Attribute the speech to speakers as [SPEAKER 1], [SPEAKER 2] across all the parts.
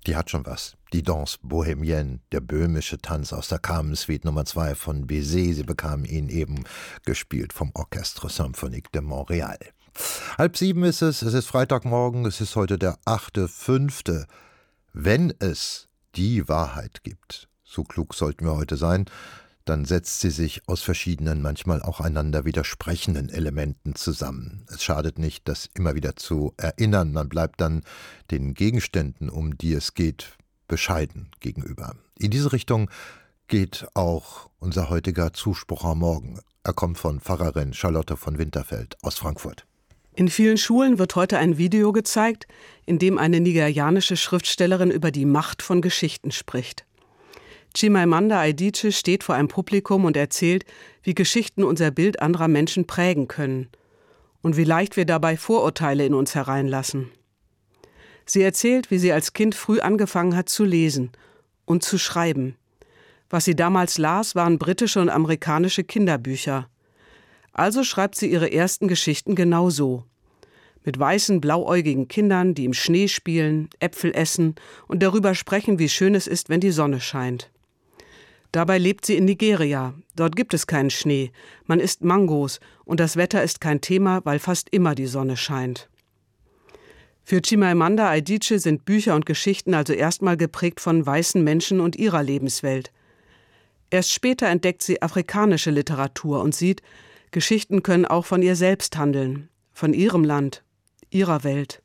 [SPEAKER 1] Die hat schon was. Die Danse Bohemienne, der böhmische Tanz aus der Carmen-Suite Nummer 2 von Bizet. Sie bekam ihn eben gespielt vom Orchestre Symphonique de Montréal. 6:30 ist es ist Freitagmorgen, es ist heute der 8.5. Wenn es die Wahrheit gibt, so klug sollten wir heute sein, dann setzt sie sich aus verschiedenen, manchmal auch einander widersprechenden Elementen zusammen. Es schadet nicht, das immer wieder zu erinnern. Man bleibt dann den Gegenständen, um die es geht, bescheiden gegenüber. In diese Richtung geht auch unser heutiger Zuspruch am Morgen. Er kommt von Pfarrerin Charlotte von Winterfeld aus Frankfurt.
[SPEAKER 2] In vielen Schulen wird heute ein Video gezeigt, in dem eine nigerianische Schriftstellerin über die Macht von Geschichten spricht. Chimamanda Adichie steht vor einem Publikum und erzählt, wie Geschichten unser Bild anderer Menschen prägen können und wie leicht wir dabei Vorurteile in uns hereinlassen. Sie erzählt, wie sie als Kind früh angefangen hat zu lesen und zu schreiben. Was sie damals las, waren britische und amerikanische Kinderbücher. Also schreibt sie ihre ersten Geschichten genau so. Mit weißen, blauäugigen Kindern, die im Schnee spielen, Äpfel essen und darüber sprechen, wie schön es ist, wenn die Sonne scheint. Dabei lebt sie in Nigeria. Dort gibt es keinen Schnee. Man isst Mangos und das Wetter ist kein Thema, weil fast immer die Sonne scheint. Für Chimamanda Adichie sind Bücher und Geschichten also erstmal geprägt von weißen Menschen und ihrer Lebenswelt. Erst später entdeckt sie afrikanische Literatur und sieht, Geschichten können auch von ihr selbst handeln, von ihrem Land, ihrer Welt.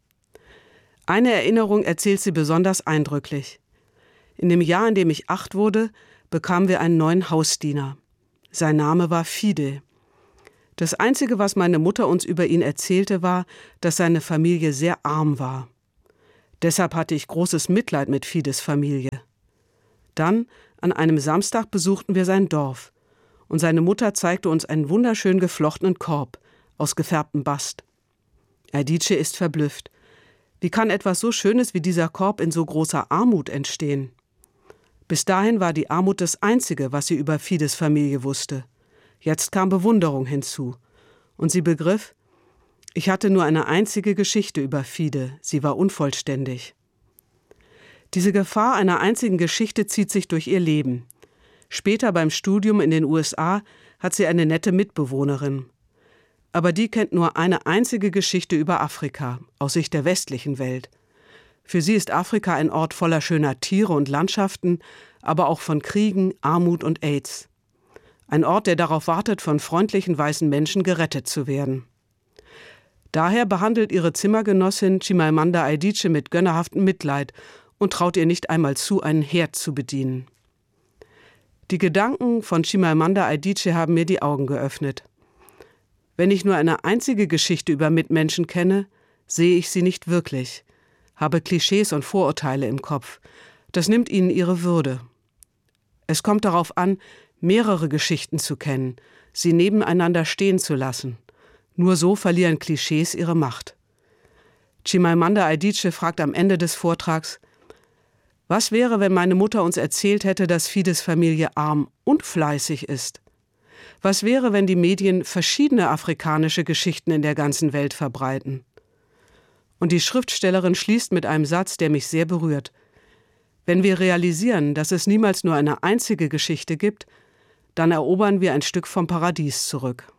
[SPEAKER 2] Eine Erinnerung erzählt sie besonders eindrücklich. In dem Jahr, in dem ich 8 wurde, bekamen wir einen neuen Hausdiener. Sein Name war Fide. Das Einzige, was meine Mutter uns über ihn erzählte, war, dass seine Familie sehr arm war. Deshalb hatte ich großes Mitleid mit Fides Familie. Dann, an einem Samstag, besuchten wir sein Dorf und seine Mutter zeigte uns einen wunderschön geflochtenen Korb aus gefärbtem Bast. Adichie ist verblüfft. Wie kann etwas so Schönes wie dieser Korb in so großer Armut entstehen? Bis dahin war die Armut das Einzige, was sie über Fides Familie wusste. Jetzt kam Bewunderung hinzu. Und sie begriff, ich hatte nur eine einzige Geschichte über Fide, sie war unvollständig. Diese Gefahr einer einzigen Geschichte zieht sich durch ihr Leben. Später beim Studium in den USA hat sie eine nette Mitbewohnerin. Aber die kennt nur eine einzige Geschichte über Afrika, aus Sicht der westlichen Welt. Für sie ist Afrika ein Ort voller schöner Tiere und Landschaften, aber auch von Kriegen, Armut und AIDS. Ein Ort, der darauf wartet, von freundlichen weißen Menschen gerettet zu werden. Daher behandelt ihre Zimmergenossin Chimamanda Adichie mit gönnerhaftem Mitleid und traut ihr nicht einmal zu, einen Herd zu bedienen. Die Gedanken von Chimamanda Adichie haben mir die Augen geöffnet. Wenn ich nur eine einzige Geschichte über Mitmenschen kenne, sehe ich sie nicht wirklich, habe Klischees und Vorurteile im Kopf. Das nimmt ihnen ihre Würde. Es kommt darauf an, mehrere Geschichten zu kennen, sie nebeneinander stehen zu lassen. Nur so verlieren Klischees ihre Macht. Chimamanda Adichie fragt am Ende des Vortrags: Was wäre, wenn meine Mutter uns erzählt hätte, dass Fides Familie arm und fleißig ist? Was wäre, wenn die Medien verschiedene afrikanische Geschichten in der ganzen Welt verbreiten? Und die Schriftstellerin schließt mit einem Satz, der mich sehr berührt. Wenn wir realisieren, dass es niemals nur eine einzige Geschichte gibt, dann erobern wir ein Stück vom Paradies zurück.